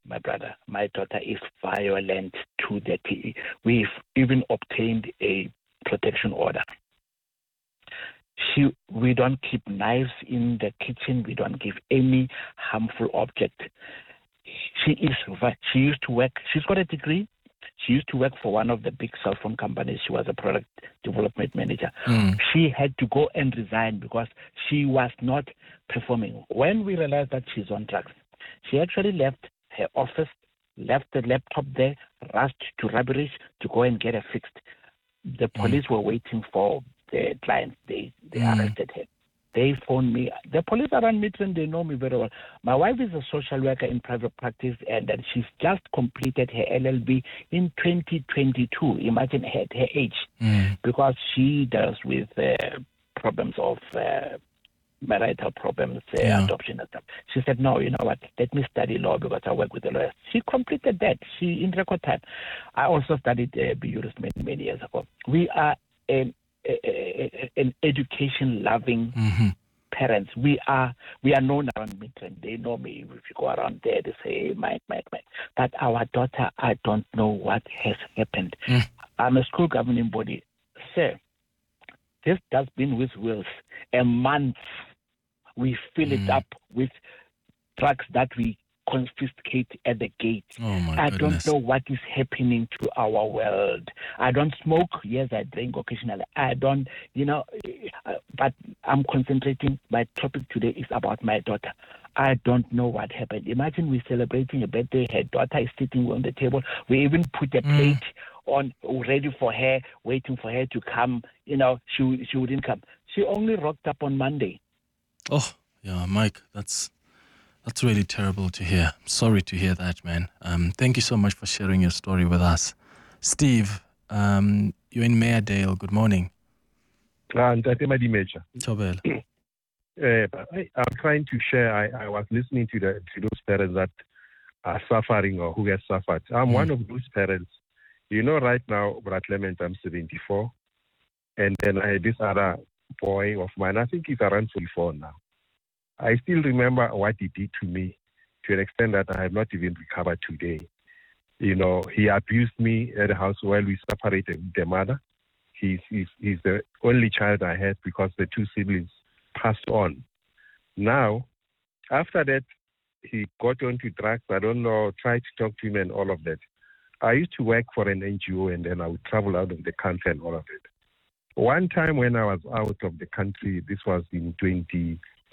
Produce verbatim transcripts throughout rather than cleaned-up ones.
my brother, my daughter is violent to the T. We've even obtained a protection order. She, we don't keep knives in the kitchen. We don't give any harmful object. She is. She used to work. She's got a degree. She used to work for one of the big cell phone companies. She was a product development manager. Mm. She had to go and resign because she was not performing. When we realized that she's on drugs, she actually left her office, left the laptop there, rushed to Rubberidge to go and get her fixed. The police mm. were waiting for the client. They they mm. arrested her. They phoned me. The police around Midrand, they know me very well. My wife is a social worker in private practice, and she's just completed her L L B in twenty twenty-two. Imagine her, her age, mm. because she deals with uh, problems of uh, marital problems, uh, yeah. adoption and stuff. She said, no, you know what, let me study law because I work with the lawyers. She completed that. She in record time. I also studied uh, B U R I S many, many years ago. We are an an education-loving mm-hmm. parents. We are we are known around Midrand. They know me. If you go around there, they say, Mike, Mike, Mike. But our daughter, I don't know what has happened. Mm. I'm a school governing body. Sir, this dustbin with wheels, a month, we fill mm. it up with drugs that we confiscate at the gate. Oh my I goodness. don't know what is happening to our world. I don't smoke. Yes, I drink occasionally. I don't, you know, but I'm concentrating. My topic today is about my daughter. I don't know what happened. Imagine we're celebrating a birthday. Her daughter is sitting on the table. We even put a plate mm. on ready for her, waiting for her to come. You know, she she wouldn't come. She only rocked up on Monday. Oh, yeah, Mike, that's That's really terrible to hear. Sorry to hear that, man. Um, thank you so much for sharing your story with us. Steve, um, you're in Mayerdale. Good morning. And Major. Tobel. Uh, I, I'm trying to share. I, I was listening to the to those parents that are suffering or who have suffered. I'm mm. one of those parents. You know, right now, Brad Clement, I'm seventy-four. And then I had this other boy of mine, I think he's around forty-four now. I still remember what he did to me to an extent that I have not even recovered today. You know, he abused me at the house while we separated with the mother. He's, he's, he's the only child I had because the two siblings passed on. Now, after that, he got onto drugs. I don't know, tried to talk to him and all of that. I used to work for an N G O and then I would travel out of the country and all of it. One time when I was out of the country, this was in twenty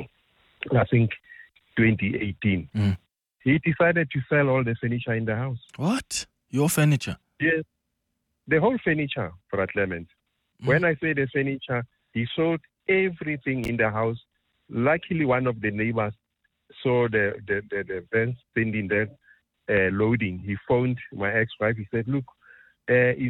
I think twenty eighteen. Mm. He decided to sell all the furniture in the house. What? Your furniture? Yes. The whole furniture, for Clement. Mm. When I say the furniture, he sold everything in the house. Luckily, one of the neighbors saw the, the, the, the vans standing there uh, loading. He phoned my ex-wife. He said, look, uh, is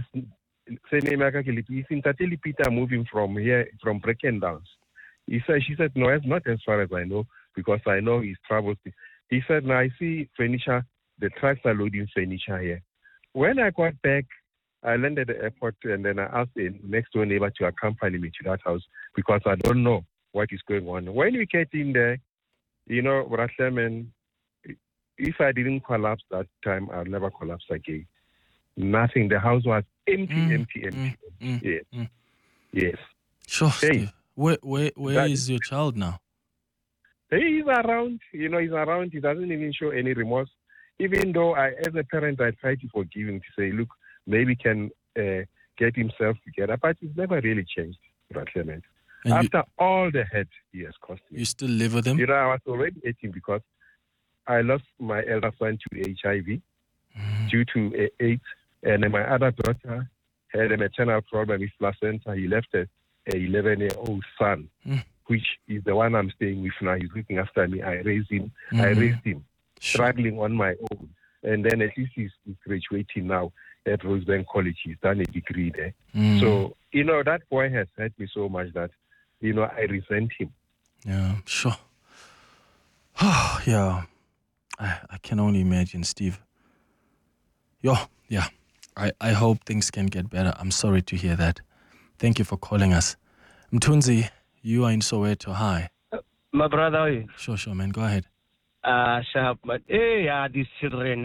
Ntateli Peter moving from here, from Breckendowns? He said, she said, no, not as far as I know, because I know his travels. He said, now I see furniture, the trucks are loading furniture here. When I got back, I landed at the airport and then I asked the next door neighbor to accompany me to that house because I don't know what is going on. When we get in there, you know, Rashaman, if I didn't collapse that time, I'll never collapse again. Nothing. The house was empty, mm, empty, empty. Mm, yes. Mm. Yes. Sure, hey, Steve. Where, where, where that, is your child now? He's around. You know, he's around. He doesn't even show any remorse. Even though, I, as a parent, I try to forgive him to say, look, maybe he can uh, get himself together. But he's never really changed, Clement. After you, all the hurt he has cost me. You still live with him? You know, I was already eighteen because I lost my elder son to H I V mm. due to uh, AIDS. And then my other daughter had a maternal problem with placenta. He left a eleven-year-old son, mm. which is the one I'm staying with now. He's looking after me. I raised him. Mm. I raised him, sure. struggling on my own. And then at least he's, he's graduating now at Rosebank College. He's done a degree there. Mm. So, you know, that boy has hurt me so much that, you know, I resent him. Yeah, sure. Oh, yeah. I, I can only imagine, Steve. Yo, yeah. I, I hope things can get better. I'm sorry to hear that. Thank you for calling us. Mtunzi, you are in Soweto. Hi. Uh, my brother. Sure, sure, man. Go ahead. Uh, sharp, but hey, yeah, these children.